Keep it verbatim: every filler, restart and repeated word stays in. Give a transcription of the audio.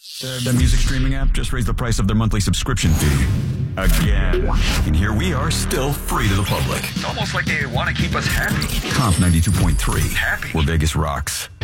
That music streaming app just raised the price of their monthly subscription fee. Again. And here we are, still free to the public. It's almost like they want to keep us happy. Comp ninety-two point three. Happy. Where Vegas rocks.